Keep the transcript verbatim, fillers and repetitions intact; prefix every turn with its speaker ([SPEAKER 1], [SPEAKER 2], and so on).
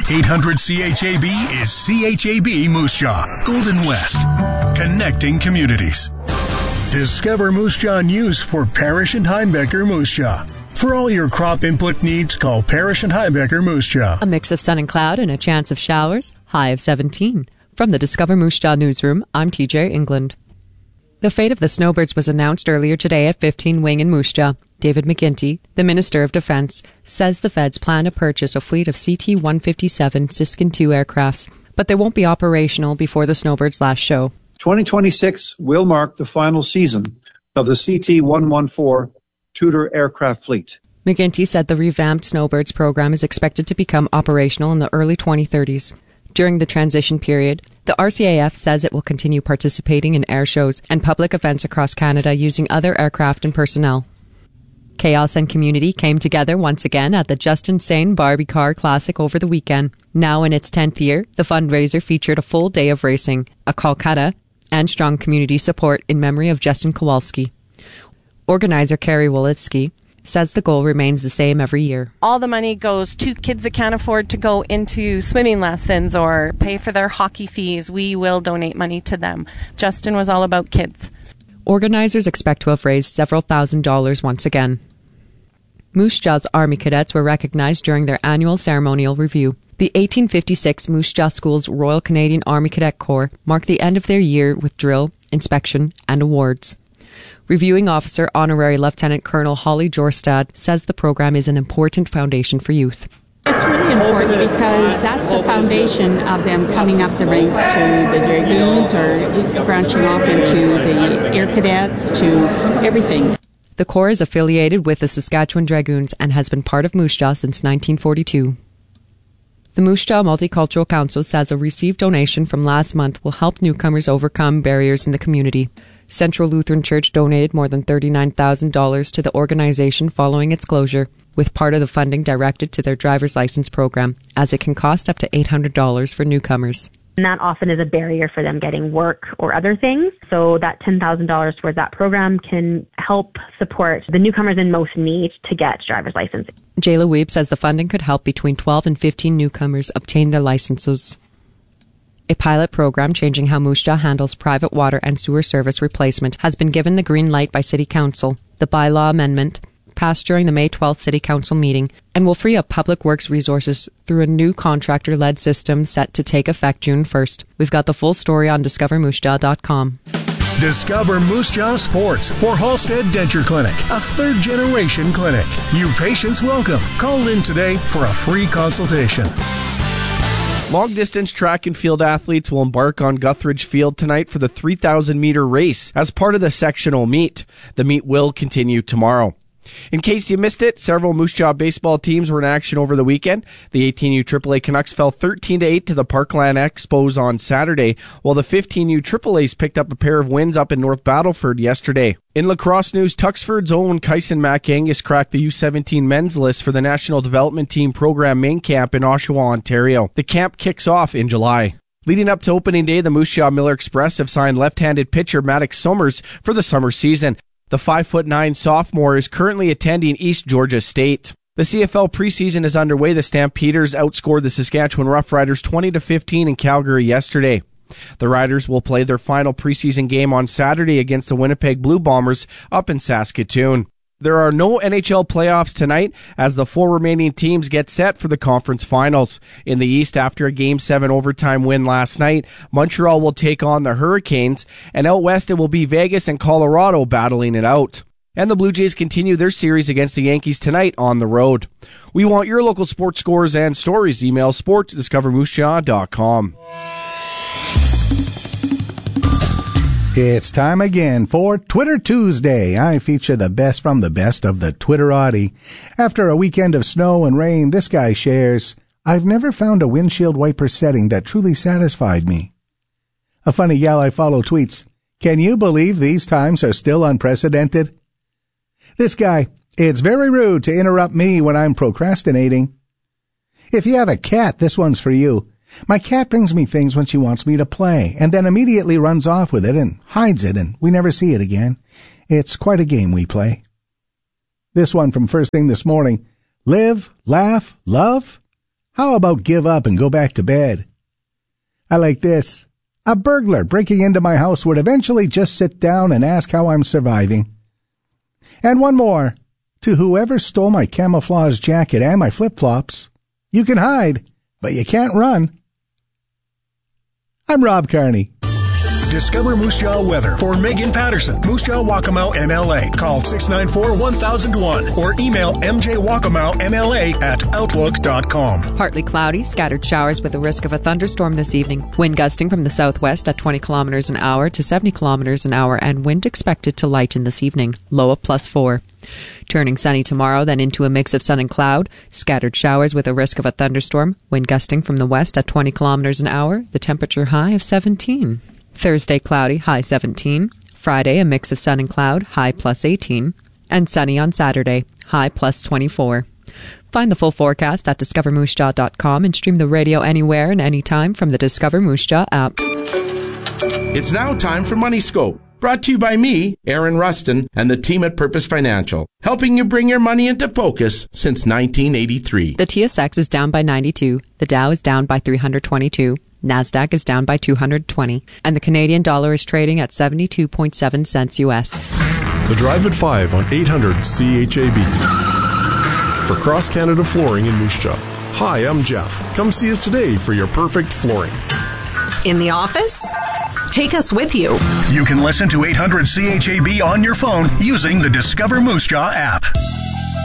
[SPEAKER 1] eight hundred C H A B is C H A B Moose Jaw, Golden West, connecting communities. Discover Moose Jaw News for Parrish and Heimbecker Moose Jaw. For all your crop input needs, call Parrish and Heimbecker Moose Jaw.
[SPEAKER 2] A mix of sun and cloud and a chance of showers, high of seventeen. From the Discover Moose Jaw newsroom, I'm T J England. The fate of the snowbirds was announced earlier today at fifteen Wing in Moose Jaw. David McGuinty, the Minister of Defence, says the feds plan to purchase a fleet of C T one fifty-seven Siskin two aircrafts, but they won't be operational before the snowbirds' last show.
[SPEAKER 3] twenty twenty-six will mark the final season of the C T one fourteen Tudor aircraft fleet.
[SPEAKER 2] McGuinty said the revamped snowbirds program is expected to become operational in the early twenty thirties. During the transition period, the R C A F says it will continue participating in air shows and public events across Canada using other aircraft and personnel. Chaos and community came together once again at the Justin Sane Barbie Car Classic over the weekend. Now in its tenth year, the fundraiser featured a full day of racing, a Kolkata, and strong community support in memory of Justin Kowalski. Organizer Carrie Wolitsky says the goal remains the same every year.
[SPEAKER 4] All the money goes to kids that can't afford to go into swimming lessons or pay for their hockey fees. We will donate money to them. Justin was all about kids.
[SPEAKER 2] Organizers expect to have raised several thousand dollars once again. Moose Jaw's Army cadets were recognized during their annual ceremonial review. The eighteen fifty-six Moose Jaw School's Royal Canadian Army Cadet Corps marked the end of their year with drill, inspection, and awards. Reviewing Officer Honorary Lieutenant Colonel Holly Jorstad says the program is an important foundation for youth.
[SPEAKER 5] It's really important because that's the foundation of them coming up the ranks to the Dragoons or branching off into the Air Cadets to everything.
[SPEAKER 2] The Corps is affiliated with the Saskatchewan Dragoons and has been part of Moose Jaw since nineteen forty-two. The Moose Jaw Multicultural Council says a received donation from last month will help newcomers overcome barriers in the community. Central Lutheran Church donated more than thirty-nine thousand dollars to the organization following its closure, with part of the funding directed to their driver's license program, as it can cost up to eight hundred dollars for newcomers.
[SPEAKER 6] And that often is a barrier for them getting work or other things. So that ten thousand dollars towards that program can help support the newcomers in most need to get driver's license.
[SPEAKER 2] Jayla Weeb says the funding could help between twelve and fifteen newcomers obtain their licenses. A pilot program changing how Moose Jaw handles private water and sewer service replacement has been given the green light by City Council. The bylaw amendment passed during the May twelfth City Council meeting and will free up public works resources through a new contractor-led system set to take effect June first. We've got the full story on discover moose jaw dot com.
[SPEAKER 1] Discover Moose Jaw Sports for Halstead Denture Clinic, a third-generation clinic. New patients welcome. Call in today for a free consultation.
[SPEAKER 7] Long-distance track and field athletes will embark on Guthridge Field tonight for the three thousand meter race as part of the sectional meet. The meet will continue tomorrow. In case you missed it, several Moose Jaw baseball teams were in action over the weekend. The eighteen U triple A Canucks fell thirteen to eight to the Parkland Expos on Saturday, while the fifteen U triple A's picked up a pair of wins up in North Battleford yesterday. In lacrosse news, Tuxford's own Kyson MacAngus cracked the U seventeen men's list for the National Development Team Program main camp in Oshawa, Ontario. The camp kicks off in July. Leading up to opening day, the Moose Jaw Miller Express have signed left-handed pitcher Maddox Summers for the summer season. The five foot nine sophomore is currently attending East Georgia State. The C F L preseason is underway. The Stampeders outscored the Saskatchewan Roughriders twenty to fifteen in Calgary yesterday. The Riders will play their final preseason game on Saturday against the Winnipeg Blue Bombers up in Saskatoon. There are no N H L playoffs tonight as the four remaining teams get set for the conference finals. In the East, after a Game seven overtime win last night, Montreal will take on the Hurricanes, and out West it will be Vegas and Colorado battling it out. And the Blue Jays continue their series against the Yankees tonight on the road. We want your local sports scores and stories. Email sports at discover moose jaw dot com.
[SPEAKER 8] It's time again for Twitter Tuesday. I feature the best from the best of the Twitterati. After a weekend of snow and rain, this guy shares, I've never found a windshield wiper setting that truly satisfied me. A funny gal I follow tweets, can you believe these times are still unprecedented? This guy, it's very rude to interrupt me when I'm procrastinating. If you have a cat, this one's for you. My cat brings me things when she wants me to play, and then immediately runs off with it and hides it, and we never see it again. It's quite a game we play. This one from first thing this morning. Live, laugh, love? How about give up and go back to bed? I like this. A burglar breaking into my house would eventually just sit down and ask how I'm surviving. And one more. To whoever stole my camouflage jacket and my flip-flops, you can hide, but you can't run. I'm Rob Carney.
[SPEAKER 1] Discover Moose Jaw weather for Megan Patterson, Moose Jaw Waccamaw M L A. Call six nine four, one thousand one or email m j waccamaw m l a at outlook dot com.
[SPEAKER 2] Partly cloudy, scattered showers with a risk of a thunderstorm this evening. Wind gusting from the southwest at twenty kilometers an hour to seventy kilometers an hour, and wind expected to lighten this evening, low of plus four. Turning sunny tomorrow, then into a mix of sun and cloud. Scattered showers with a risk of a thunderstorm. Wind gusting from the west at twenty kilometers an hour. The temperature high of seventeen. Thursday, cloudy, high seventeen. Friday, a mix of sun and cloud, high plus eighteen. And sunny on Saturday, high plus twenty-four. Find the full forecast at discover moose jaw dot com and stream the radio anywhere and anytime from the Discover Moose Jaw app.
[SPEAKER 9] It's now time for Money Scope. Brought to you by me, Aaron Rustin, and the team at Purpose Financial, helping you bring your money into focus since nineteen eighty-three.
[SPEAKER 2] The T S X is down by ninety-two, the Dow is down by three hundred twenty-two, NASDAQ is down by two hundred twenty, and the Canadian dollar is trading at seventy-two point seven cents U S.
[SPEAKER 10] The Drive at five on eight hundred C H A B. For Cross Canada Flooring in Moose Jaw. Hi, I'm Jeff. Come see us today for your perfect flooring.
[SPEAKER 11] In the office? Take us with you.
[SPEAKER 1] You can listen to eight hundred C H A B on your phone using the Discover Moose Jaw app.